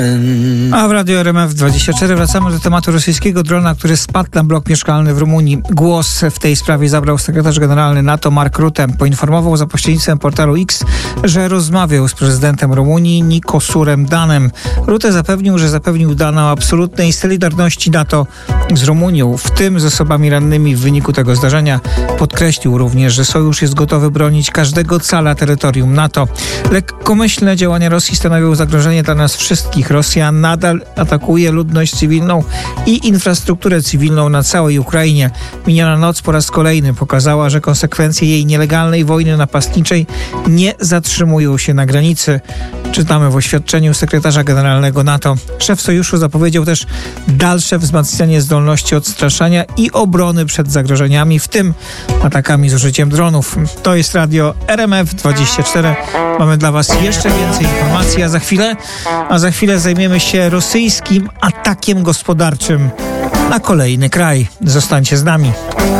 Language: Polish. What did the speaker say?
A w Radio RMF24 wracamy do tematu rosyjskiego drona, który spadł na blok mieszkalny w Rumunii. Głos w tej sprawie zabrał sekretarz generalny NATO Mark Rutte. Poinformował za pośrednictwem portalu X, że rozmawiał z prezydentem Rumunii Nicosurem Danem. Rutte zapewnił, że zapewnił Dan o absolutnej solidarności NATO z Rumunią, w tym z osobami rannymi w wyniku tego zdarzenia. Podkreślił również, że sojusz jest gotowy bronić każdego cala terytorium NATO. Lekkomyślne działania Rosji stanowią zagrożenie dla nas wszystkich. Rosja nadal atakuje ludność cywilną i infrastrukturę cywilną na całej Ukrainie. Miniona noc po raz kolejny pokazała, że konsekwencje jej nielegalnej wojny napastniczej nie zatrzymują się na granicy. Czytamy w oświadczeniu sekretarza generalnego NATO. Szef sojuszu zapowiedział też dalsze wzmacnianie zdolności odstraszania i obrony przed zagrożeniami, w tym atakami z użyciem dronów. To jest Radio RMF24. Mamy dla Was jeszcze więcej informacji, a za chwilę zajmiemy się rosyjskim atakiem gospodarczym na kolejny kraj. Zostańcie z nami.